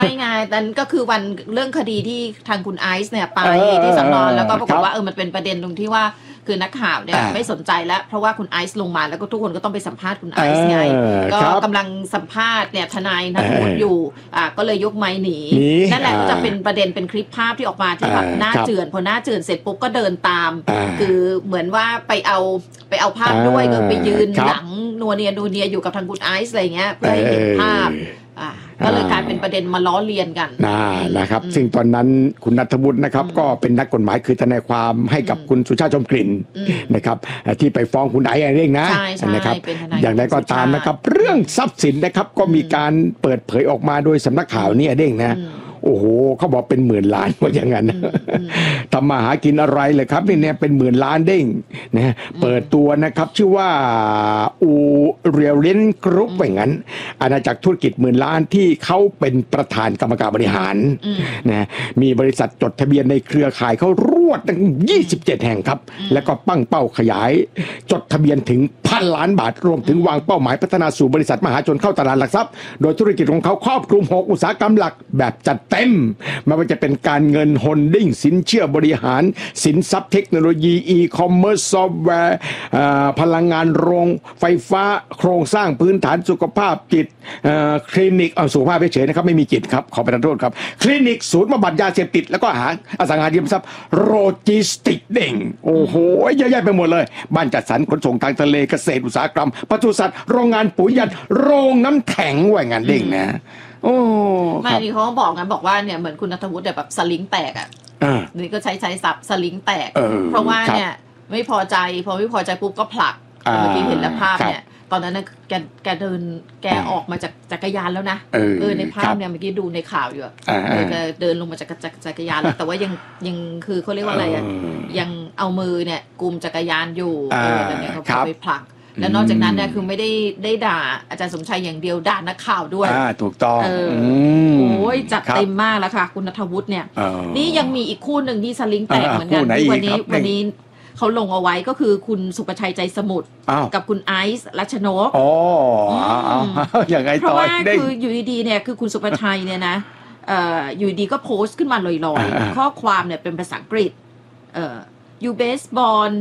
ไม่ไงแต่ก็คือวันเรื่องคดีที่ทางคุณไอซ์เนี่ยไปที่สน.แล้วก็ปรากฏว่ามันเป็นประเด็นตรงที่ว่าคือนักข่าวเนี่ยไม่สนใจแล้วเพราะว่าคุณไอซ์ลงมาแล้วก็ทุกคนก็ต้องไปสัมภาษณ์คุณไอซ์ไงก็กำลังสัมภาษณ์เนี่ยทนายนัทวุฒิอยู่ก็เลยยกไม้หนีนั่นแหละก็จะเป็นประเด็นเป็นคลิปภาพที่ออกมาที่แบบหน้าเจือนพอหน้าเจือนเสร็จปุ๊บก็เดินตามคือเหมือนว่าไปเอาภาพด้วยก็ไปยืนหลังนัวเนียอยู่กับทางคุณไอซ์อะไรเงี้ยเพื่อให้เห็นภาพก็เลยกลายเป็นประเด็นมาล้อเลียนกันนะครับซึ่งตอนนั้นคุณณัฐวุฒินะครับก็เป็นนักกฎหมายคือทนายความให้กับคุณสุชาติชมกลิ่นนะครับที่ไปฟ้องคุณไอซ์เองนะนะครับอย่างไรก็ตามนะครับเรื่องทรัพย์สินนะครับก็มีการเปิดเผยออกมาโดยสำนักข่าวนี้เด้งนะโอ้โหเขาบอกเป็นหมื่นล้านว่าอย่างนั้นทำมาหากินอะไรเลยครับเนี่ยเป็นหมื่นล้านเด้งนะเปิดตัวนะครับชื่อว่าอูเรียลเลนกรุ๊ปว่าอย่างนั้นอาณาจักรธุรกิจหมื่นล้านที่เขาเป็นประธานกรรมการบริหารนะมีบริษัทจดทะเบียนในเครือข่ายเขารวดตั้ง27แห่งครับแล้วก็ปั้งเป้าขยายจดทะเบียนถึง1,000 ล้านบาทรวมถึงวางเป้าหมายพัฒนาสู่บริษัทมหาชนเข้าตลาดหลักทรัพย์โดยธุรกิจของเขาครอบคลุม6อุตสาหกรรมหลักแบบจัดเต็มไม่ว่าจะเป็นการเงินโฮลดิ้งสินเชื่อบริหารสินทรัพย์เทคโนโลยีอีคอมเมิร์ซซอฟต์แวร์พลังงานโรงไฟฟ้าโครงสร้างพื้นฐานสุขภาพจิตคลินิกสุขภาพเฉยๆนะครับไม่มีจิตครับขอประทานโทษครับคลินิกศูนย์บำบัดยาเสพติดแล้วก็หาอสังหาริมทรัพย์โลจิสติกเด้งโอ้โหเยอะแยะไปหมดเลยบ้านจัดสรรขนส่งทางทะเลเกษตรอุตสาหกรรมปศุสัตว์โรงงานปุ๋ยยันโรงน้ำแข็งว่างานเด้งนะโอ้ไม่นี่เขาบอกกันบอกว่าเนี่ยเหมือนคุณณัฐวุฒิแบบสลิงแตกนี่ก็ใช้ศัพท์สลิงแตกเพราะว่าเนี่ยไม่พอใจพอไม่พอใจปุ๊บก็ผลักเมื่อกี้เห็นแล้วภาพเนี่ยตอนนั้นนะแกแกออกมาจากจักรยานแล้วนะในภาพเนี่ยเมื่อกี้ดูในข่าวอยู่แกเดินลงมาจากจักรยานแล้วแต่ว่ายังคือเขาเรียกว่าอะไรยังเอามือเนี่ยกุมจักรยานอยู่แต่เนี่ยเขาไปผลักแล้วนอกจากนั้นเนี่ยคือไม่ได้ด่าอาจารย์สมชัยอย่างเดียวด่านักข่าวด้วยถูกต้องโอ้ยจัดเต็มมากแล้วค่ะคุณณัฐวุฒิเนี่ยนี่ยังมีอีกคู่หนึ่งที่สลิงแตกเหมือนกันวันนี้เขาลงเอาไว้ก็คือคุณสุประชัยใจสมุทรกับคุณไอซ์รัชนกอย่างไรต่อเพราะว่าคืออยู่ดีๆเนี่ยคือคุณสุประชัยเนี่ยนะอยู่ดีก็โพสต์ขึ้นมาลอยๆข้อความเนี่ยเป็นภาษาอังกฤษyou baseball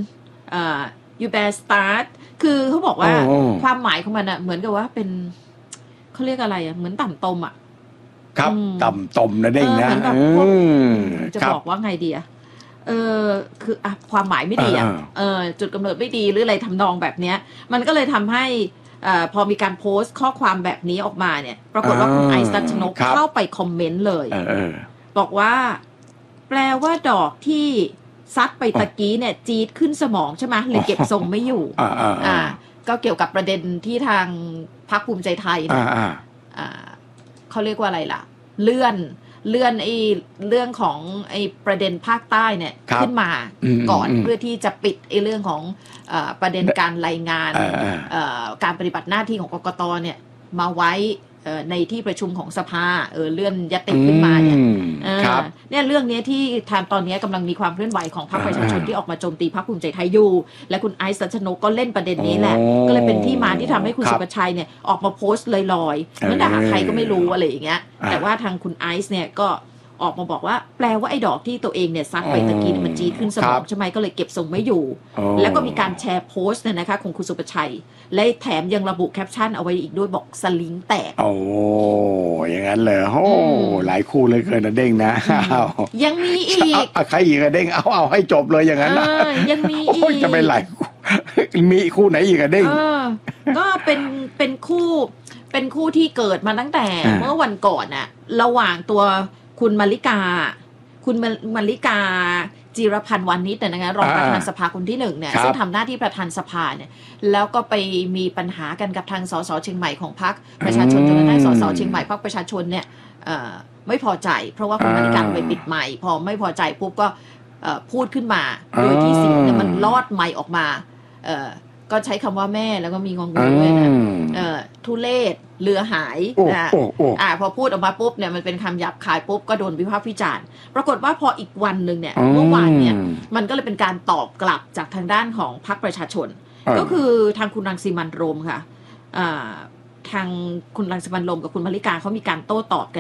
you best start คือเขาบอกว่าความหมายของมันเหมือนกับว่าเป็นเขาเรียกอะไรเหมือนต่ำตมครับต่ำตมนะเด้งนะจะบอกว่าไงดีคือความหมายไม่ดีจุดกำเนิดไม่ดีหรืออะไรทำนองแบบนี้มันก็เลยทำให้พอมีการโพสต์ข้อความแบบนี้ออกมาเนี่ยปรากฏว่าคุณไอซ์รัชนกเข้าไปคอมเมนต์เลยบอกว่าแปลว่าดอกที่ซัดไปตะกี้เนี่ยจี๊ดขึ้นสมองใช่ไหมเลยเก็บทรงไม่อยู่ก็เกี่ยวกับประเด็นที่ทางพรรคภูมิใจไทยเนี่ยเขาเรียกว่าอะไรล่ะเลื่อนไอ้เรื่องของไอ้ประเด็นภาคใต้เนี่ยขึ้นมาก่อนเพื่อที่จะปิดไอ้เรื่องของประเด็นการรายงานการปฏิบัติหน้าที่ของกกตเนี่ยมาไว้ในที่ประชุมของสภาเลื่อนยติขึ้นมาเนี่ยเรื่องนี้ที่ทางตอนนี้กำลังมีความเคลื่อนไหวของพรรคประชาชนที่ออกมาโจมตีพรรคภูมิใจไทยอยู่และคุณไอซ์รัชนกก็เล่นประเด็นนี้แหละก็เลยเป็นที่มาที่ทำให้คุณสุประชัยเนี่ยออกมาโพสต์ลอยๆไม่ด่าใครก็ไม่รู้อะไรอย่างเงี้ยแต่ว่าทางคุณไอซ์เนี่ยก็ออกมาบอกว่าแปลว่าไอ้ดอกที่ตัวเองเนี่ยซัดไปตะกี้มันจี๊ดขึ้นสมองใช่ไหมก็เลยเก็บทรงไม่อยู่แล้วก็มีการแชร์โพสต์เนี่ยนะคะของคุณสุประชัยและแถมยังระบุแคปชั่นเอาไว้อีกด้วยบอกสลิงแตกโอ้อย่างนั้นเลยโอ้หลายคู่เลยเกินนะเด้งนะยังมีอีกใครอีกอะเด้งเอาให้จบเลยอย่างนั้นนะยังมีอีกจะไปหลายมีคู่ไหนอีกอะเด้งก็เป็นคู่ที่เกิดมาตั้งแต่เมื่อวันก่อนน่ะระหว่างตัวคุณมาริกาจิรพันธ์วานิชนะคะรองประธานสภาคนที่1เนี่ยซึ่งทำหน้าที่ประธานสภาเนี่ยแล้วก็ไปมีปัญหากันกับทางสสเชียงใหม่ของพรรคประชาชนจนกระทั่งสสเชียงใหม่พรรคประชาชนเนี่ยไม่พอใจเพราะว่าคุณมาริกาไปปิดไมค์พอไม่พอใจปุ๊บก็พูดขึ้นมาโดยที่เสียงเนี่ยมันลอดไมค์ออกมาก็ใช้คำว่าแม่แล้วก็มีงงๆด้วยนะทุเรศเรือหายพอพูดออกมาปุ๊บเนี่ยมันเป็นคำหยาบคายปุ๊บก็โดนวิพากษ์วิจารณ์ปรากฏว่าพออีกวันนึงเนี่ยเมื่อวานเนี่ยมันก็เลยเป็นการตอบกลับจากทางด้านของพรรคประชาชนก็คือทางคุณรังสิมันต์โรมค่ะทางคุณรังสิมันต์โรมกับคุณมาริกาเขามีการโต้ตอบกันไง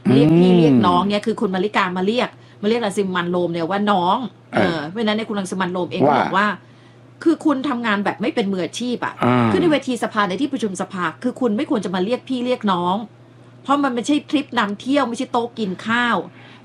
เรียกพี่เรียกน้องเนี่ยคือคุณมาริกามาเรียกรังสิมันต์โรมเนี่ยว่าน้องเพราะฉะนั้นในคุณรังสิมันต์โรมเองก็บอกว่าคือคุณทำงานแบบไม่เป็นมืออาชีพอ่ะคือในเวทีสภาในที่ประชุมสภาคือคุณไม่ควรจะมาเรียกพี่เรียกน้องเพราะมันไม่ใช่ทริปนำเที่ยวไม่ใช่โต๊ะกินข้าว